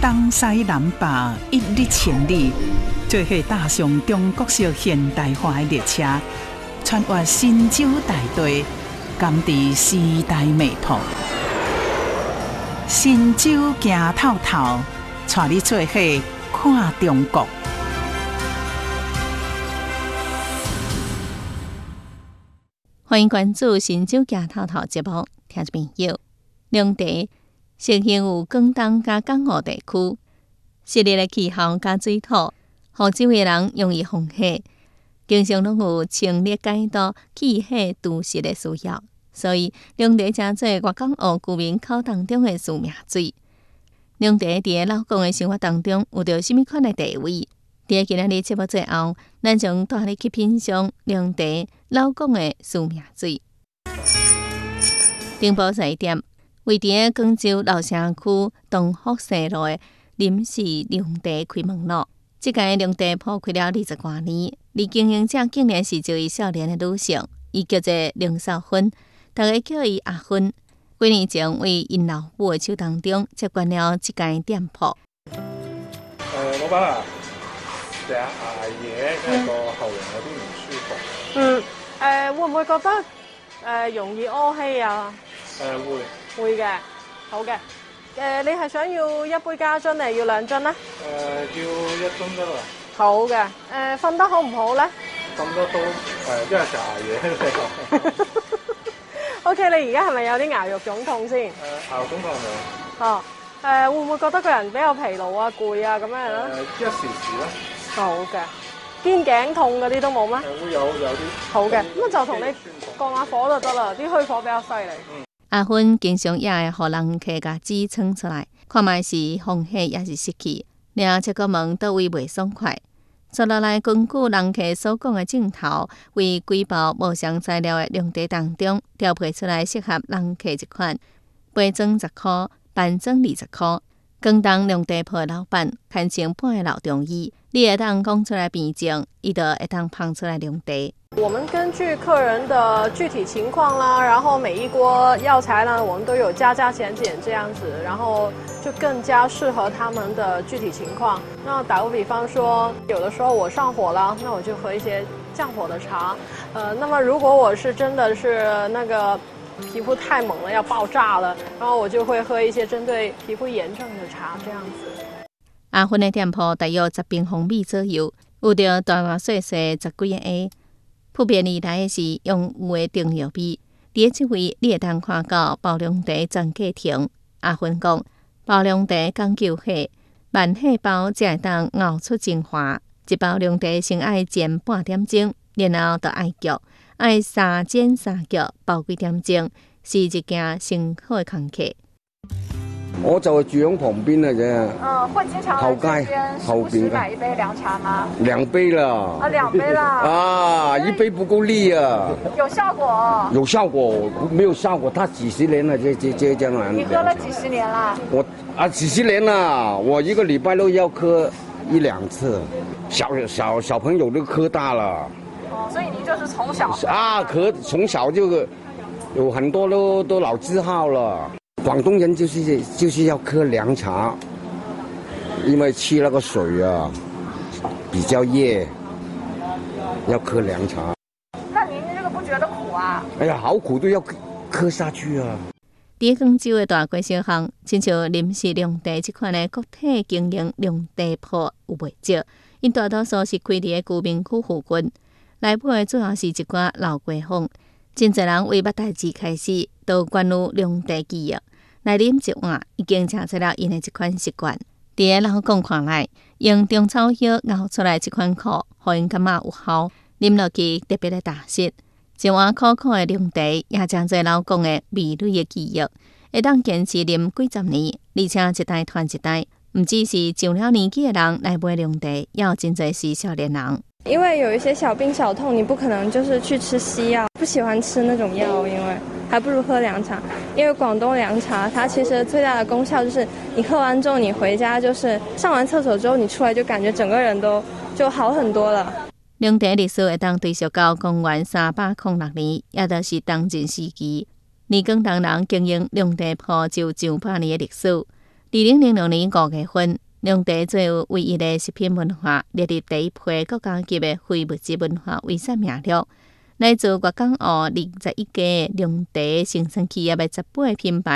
东西南北一日千里，做伙踏上中国式现代化的列车，穿越神州大地，感知时代脉搏。神州行透透，带你做伙看中国。 欢迎关注《神州行透透》节目，听众朋友，两地盛行有广东加港澳地区，湿热的气候加水土，福州的人容易风险，经常拢有清热解毒、气血除湿的需要，所以两地真做粤港澳居民口当中的输命水。两地伫老公的生活当中有着甚物款的地位？伫今仔日节目最后，咱将带你去品尝两地老公的输命水。顶埔西店位伫广州老城区东福西路的临时凉茶开门路。这间凉茶铺开了20多年，而经营者竟然是一位少年的女性，伊叫做凌少芬，大家叫伊阿芬。几年前为因老母的手当中接管了这间店铺。 老闆啊，成日捱夜，因為個喉嚨有啲唔舒服。 會唔會覺得容易屙氣啊？會嘅，好嘅。你係想要一杯加樽定係要2樽咧？ 要1樽得啦。 好嘅。瞓得好唔好咧？ 瞓得都因為成日捱夜。 OK， 你而家係咪有啲牙肉腫痛先？ 牙肉腫痛冇。 哦。會唔會覺得個人比較疲勞啊、攰啊咁樣咧？ 一時時啦。 好嘅。肩頸痛嗰啲都冇咩？ 會有啲。 好嘅，咁就同你降下火就得啦，啲虛火比較犀利。 阿芬經常也會予人客甲紙撐出來，看賣是風氣也是濕氣，而且個問倒位袂爽快。接落來根據人客所講的鏡頭，為幾包無上材料的涼茶當中調配出來適合人客一款，杯裝10塊，半裝20塊。廣東涼茶鋪的老闆看清半個老中醫，你會當講出來辨證，伊就會當烹出來涼茶。 我們根據客人的具體情況啦，然後每一鍋藥材呢，我們都有加減減這樣子，然後就更加適合他們的具體情況。那打個比方說，有的時候我上火了，那我就喝一些降火的茶。那麼如果我是真的是那個皮膚太猛了要爆炸了，然後我就會喝一些針對皮膚炎症的茶，這樣子。 阿芬的店鋪大約10平方米左右，有着大大小小10幾個下。普遍而來的是用有的中藥味，伫這位你會當看到包涼茶全價停。阿芬講，包涼茶講究火，慢火包才會當熬出精華。一包涼茶先愛煎半點鐘，然後就愛焗，愛3煎3焗，包幾點鐘，是一件辛苦的工課。 我就係住喺旁邊嘅啫。 會經常後街後邊買一杯涼茶嗎 ？2杯啦。 2杯啦。 啊，1杯不夠力啊。 有效果？ 有效果，沒有效果，它幾十年了，這樣。 你喝了幾十年啦？ 幾十年了，我一個禮拜都要喝1-2次。小朋友都喝大了。 所以您就是從小從小就有很多都老字號了。廣東人就是要喝涼茶，因為吃那個水啊比較熱，要喝涼茶。 那您這個不覺得苦啊？ 哎呀，好苦都要喝下去啊！ 在廣州的大街小巷，親像臨時涼茶這款的國體經營涼茶鋪有袂少，因大多數是開佇的居民區附近，內部的主要是一寡老街坊，真儕人為捌代誌開始，都關於涼茶記憶。來啉一碗，已經成出了因的一款習慣。佇個老講看來，用中草藥熬出來這款苦，互因感覺有效，啉落去特別的踏實。一碗苦苦的涼茶，也真儕老講的美味的記憶，會當堅持啉幾十年，而且一代傳一代。唔只是上了年紀的人來買涼茶，也有真儕是少年人。 因為有一些小病小痛，你不可能就是去吃西藥，不喜歡吃那種藥，因為還不如喝涼茶。因為廣東涼茶，它其實最大的功效就是你喝完之後，你回家就是上完廁所之後，你出來就感覺整個人都就好很多了。 涼茶歷史會當追溯到公元306年，也就是東晉時期。而廣東人經營涼茶鋪就200年的歷史。 2006年5月份，凉茶作为唯一的食品文化列入第一批国家级的非物质文化遗产名录。来自粤港澳21家凉茶生产企业的18个品牌